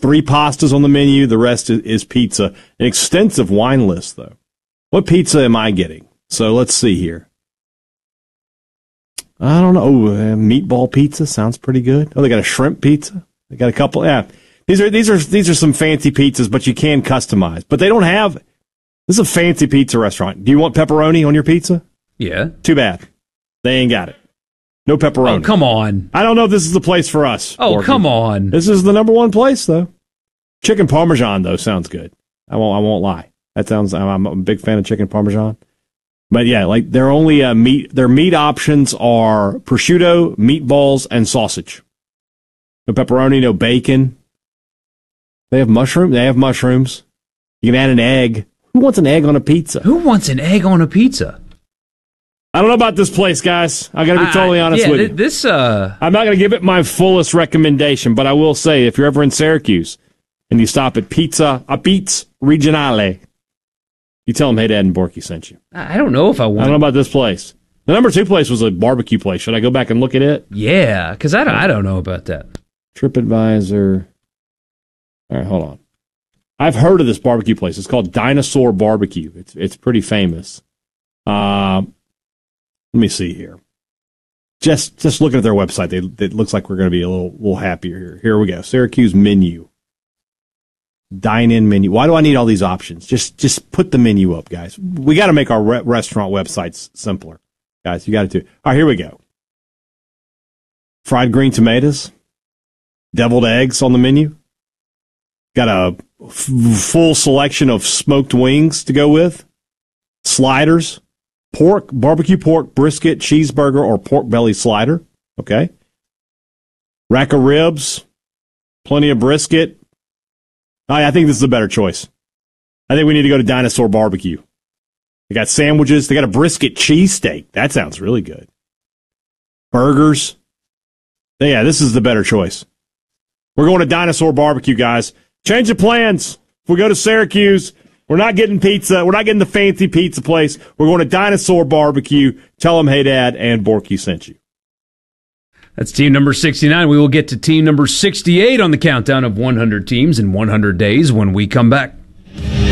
3 pastas on the menu. The rest is pizza. An extensive wine list, though. What pizza am I getting? So let's see here. I don't know. Meatball pizza sounds pretty good. Oh, they got a shrimp pizza. They got a couple. Yeah, these are some fancy pizzas, but you can customize. But they don't have. This is a fancy pizza restaurant. Do you want pepperoni on your pizza? Yeah. Too bad. They ain't got it. No pepperoni. Oh, come on. I don't know if this is the place for us. Oh, Borky. Come on. This is the number one place, though. Chicken Parmesan, though, sounds good. I won't lie. That sounds. I'm a big fan of chicken Parmesan. But yeah, like their only their meat options are prosciutto, meatballs, and sausage. No pepperoni, no bacon. They have mushroom. They have mushrooms. You can add an egg. Who wants an egg on a pizza? Who wants an egg on a pizza? I don't know about this place, guys. I got to be totally honest with you. I'm not going to give it my fullest recommendation, but I will say if you're ever in Syracuse and you stop at Pizza Regionale, you tell them, hey, Dad and Borky sent you. I don't know if I want. I don't know about this place. The number 2 place was a barbecue place. Should I go back and look at it? Yeah, because I don't know about that. TripAdvisor. All right, hold on. I've heard of this barbecue place. It's called Dinosaur Barbecue. It's pretty famous. Let me see here. Just looking at their website, it looks like we're going to be a little happier here. Here we go. Syracuse menu. Dine-in menu. Why do I need all these options? Just put the menu up, guys. We got to make our restaurant websites simpler. Guys, you got to do. All right, here we go. Fried green tomatoes. Deviled eggs on the menu. Got a full selection of smoked wings to go with. Sliders. Pork, barbecue pork, brisket, cheeseburger, or pork belly slider. Okay. Rack of ribs. Plenty of brisket. I think this is a better choice. I think we need to go to Dinosaur Barbecue. They got sandwiches. They got a brisket cheesesteak. That sounds really good. Burgers. Yeah, this is the better choice. We're going to Dinosaur Barbecue, guys. Change of plans. If we go to Syracuse, we're not getting pizza. We're not getting the fancy pizza place. We're going to Dinosaur Barbecue. Tell them, hey, Dad, and Borky sent you. That's team number 69. We will get to team number 68 on the countdown of 100 teams in 100 days when we come back.